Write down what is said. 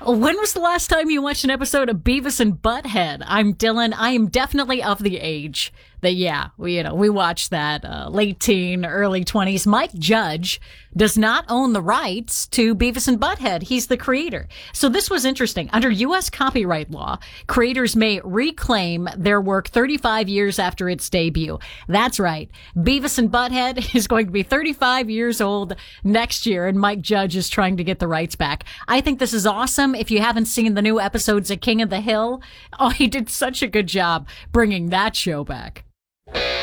When was the last time you watched an episode of Beavis and Butthead? I'm Dylan. I am definitely of the age that, we watched that late teen, early 20s. Mike Judge does not own the rights to Beavis and Butthead. He's the creator. So this was interesting. Under U.S. copyright law, creators may reclaim their work 35 years after its debut. That's right. Beavis and Butthead is going to be 35 years old next year, and Mike Judge is trying to get the rights back. I think this is awesome. If you haven't seen the new episodes of King of the Hill, he did such a good job bringing that show back.